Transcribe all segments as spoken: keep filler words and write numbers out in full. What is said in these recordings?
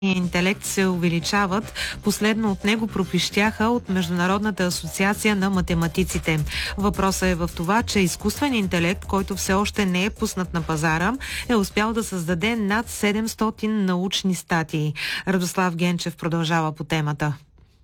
интелект се увеличават. Последно от него пропищяха от Международната асоциация на математиците. Въпросът е в това, че изкуствен интелект, който все още не е пуснат на пазара, е успял да създаде над седемстотин научни статии. Радослав Генчев продължава по темата.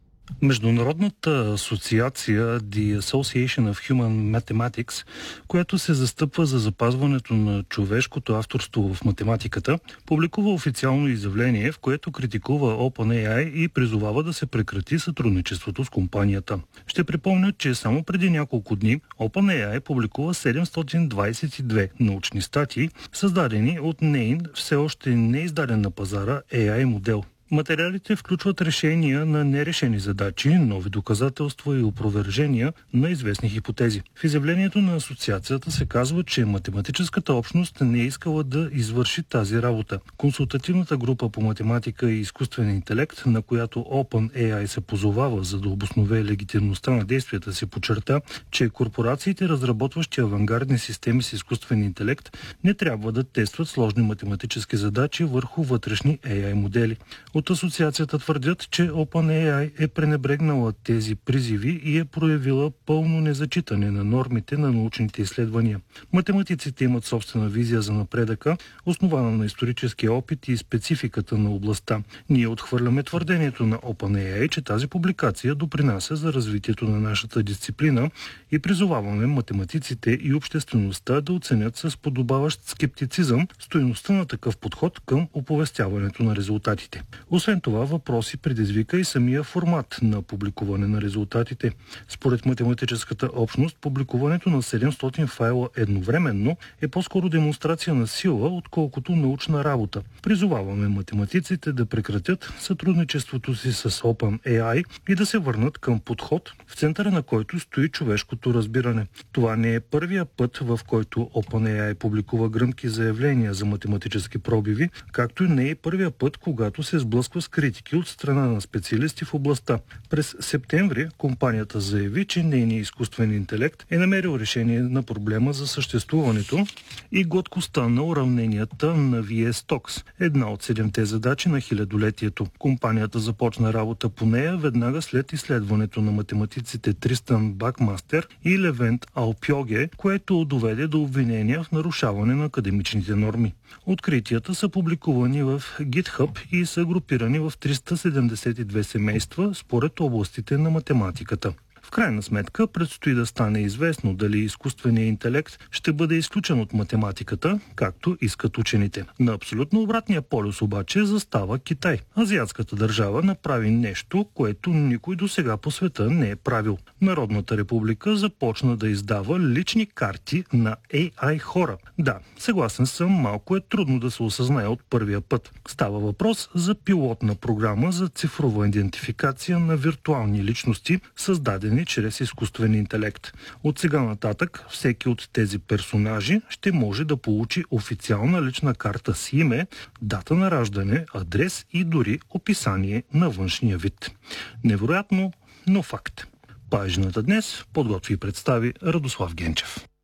Международната асоциация The Association of Human Mathematics, която се застъпва за запазването на човешкото авторство в математиката, публикува официално изявление, в което критикува OpenAI и призовава да се прекрати сътрудничеството с компанията. Ще припомня, че само преди няколко дни OpenAI публикува седемстотин двадесет и две научни статии, създадени от нейн все още не издаден на пазара ей ай модел. Материалите включват решения на нерешени задачи, нови доказателства и опровержения на известни хипотези. В изявлението на асоциацията се казва, че математическата общност не е искала да извърши тази работа. Консултативната група по математика и изкуствен интелект, на която OpenAI се позовава, за да обоснове легитимността на действията си, подчерта, че корпорациите, разработващи авангардни системи с изкуствен интелект, не трябва да тестват сложни математически задачи върху вътрешни ей ай модели. От асоциацията твърдят, че OpenAI е пренебрегнала тези призиви и е проявила пълно незачитане на нормите на научните изследвания. Математиците имат собствена визия за напредъка, основана на историческия опит и спецификата на областта. Ние отхвърляме твърдението на OpenAI, че тази публикация допринася за развитието на нашата дисциплина и призоваваме математиците и обществеността да оценят с подобаващ скептицизъм стойността на такъв подход към оповестяването на резултатите. Освен това, въпроси предизвика и самия формат на публикуване на резултатите. Според математическата общност, публикуването на седемстотин файла едновременно е по-скоро демонстрация на сила, отколкото научна работа. Призоваваме математиците да прекратят сътрудничеството си с OpenAI и да се върнат към подход, в центъра на който стои човешкото разбиране. Това не е първия път, в който OpenAI публикува гръмки заявления за математически пробиви, както и не е първия път, когато се сблъсква с критики от страна на специалисти в областта. През септември компанията заяви, че нейният изкуствен интелект е намерил решение на проблема за съществуването и гладкостта на уравненията на ви ес Stokes, една от седемте задачи на хилядолетието. Компанията започна работа по нея веднага след изследването на математиците Тристан Бакмастер и Левент Алпьоге, което доведе до обвинения в нарушаване на академичните норми. Откритията са публикувани в GitHub и са групирани в триста седемдесет и две семейства според областите на математиката. В крайна сметка предстои да стане известно дали изкуственият интелект ще бъде изключен от математиката, както искат учените. На абсолютно обратния полюс обаче застава Китай. Азиатската държава направи нещо, което никой досега по света не е правил. Народната република започна да издава лични карти на ей ай хора. Да, съгласен съм, малко е трудно да се осъзнае от първия път. Става въпрос за пилотна програма за цифрова идентификация на виртуални личности, създадени чрез изкуствен интелект. От сега нататък всеки от тези персонажи ще може да получи официална лична карта с име, дата на раждане, адрес и дори описание на външния вид. Невероятно, но факт. Пажината днес подготви и представи Радослав Генчев.